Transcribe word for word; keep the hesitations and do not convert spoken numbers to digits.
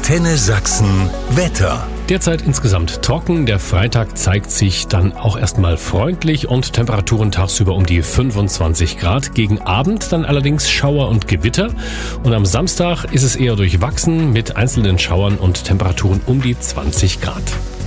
Antenne Sachsen Wetter. Derzeit insgesamt trocken. Der Freitag zeigt sich dann auch erstmal freundlich und Temperaturen tagsüber um die fünfundzwanzig Grad. Gegen Abend dann allerdings Schauer und Gewitter. Und am Samstag ist es eher durchwachsen mit einzelnen Schauern und Temperaturen um die zwanzig Grad.